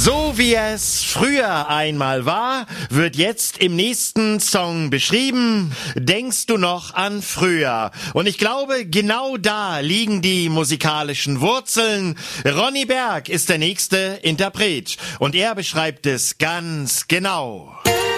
So wie es früher einmal war, wird jetzt im nächsten Song beschrieben. Denkst du noch an früher? Und ich glaube, genau da liegen die musikalischen Wurzeln. Ronny Berg ist der nächste Interpret und er beschreibt es ganz genau.